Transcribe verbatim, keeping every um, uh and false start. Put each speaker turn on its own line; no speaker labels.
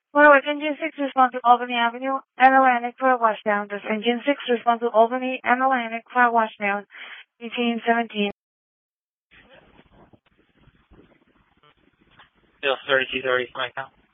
Forward, engine six, respond to Albany Avenue, and Atlantic for a washdown. This engine six, respond to Albany and Atlantic for a washdown, eighteen seventeen.
Still thirty-two thirty, Mike.